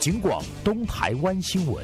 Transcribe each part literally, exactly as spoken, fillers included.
警广东台湾新闻。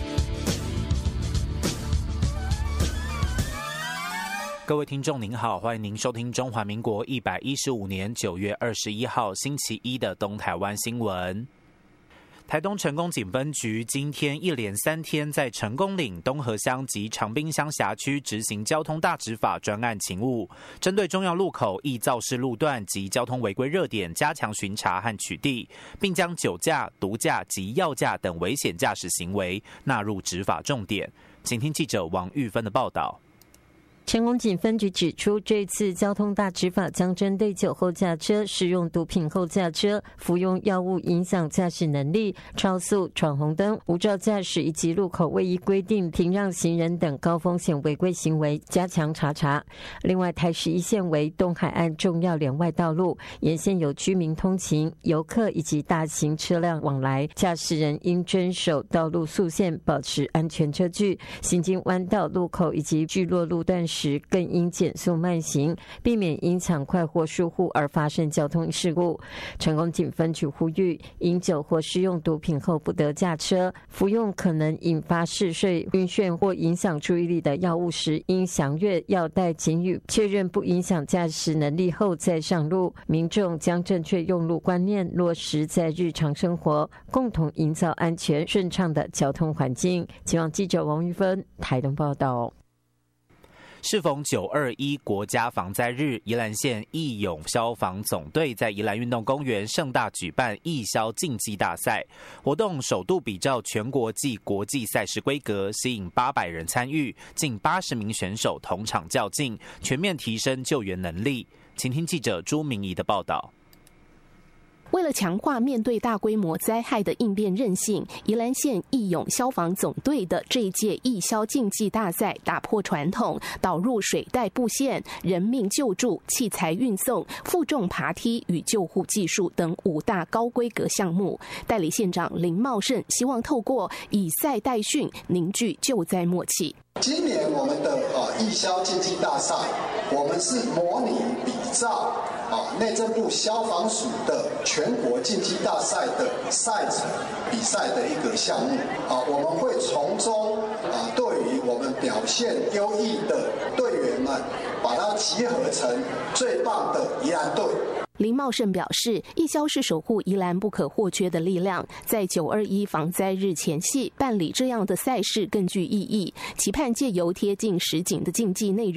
各位听众您好，欢迎您收听中华民国一百一十五年九月二十一号星期一的东台湾新闻。台东成功警分局今天一连三天在成功岭、东河乡及长滨乡辖区执行交通大执法专案勤务，针对重要路口、易肇事路段及交通违规热点加强巡查和取缔，并将酒驾、毒驾及药驾等危险驾驶行为纳入执法重点。请听记者王玉芬的报道。 成功警分局指出，这次交通大执法将针对酒后驾车、使用毒品后驾车、服用药物影响驾驶能力、超速、闯红灯、无照驾驶以及路口未依规定停让行人等高风险违规行为加强查查。另外，台十一线为东海岸重要连外道路，沿线有居民通勤、游客以及大型车辆往来，驾驶人应遵守道路速限，保持安全车距，行经弯道、路口以及聚落路段时时更应减速慢行，避免因抢快或疏忽而发生交通事故。成功警分局呼吁，饮酒或施用毒品后不得驾车，服用可能引发嗜睡、晕眩或影响注意力的药物时，应详阅药袋警语，确认不影响驾驶能力后再上路。民众将正确用路观念落实在日常生活，共同营造安全顺畅的交通环境。前往记者王玉芬台东报道。 适逢九二一国家防灾日，宜兰县义勇消防总队在宜兰运动公园盛大举办义消竞技大赛活动，首度比照全国暨国际赛事规格，吸引八百人参与，近八十名选手同场较劲，全面提升救援能力。请听记者朱明仪的报道。 为了强化面对大规模灾害的应变韧性，宜兰县义勇消防总队的这一届义消竞技大赛打破传统，导入水带布线、人命救助、器材运送、负重爬梯与救护技术等五大高规格项目。代理县长林茂盛希望透过以赛代训，凝聚救灾默契。 今年我们的呃义消竞技大赛，我们是模拟比照啊内政部消防署的全国竞技大赛的赛程比赛的一个项目啊，我们会从中啊对于我们表现优异的队员们，把它集合成最棒的宜兰队。 林茂盛表示，义消是守护宜兰不可或缺的力量，在九二一防灾日前夕办理这样的赛事更具意义，期盼借由贴近实景的竞技内容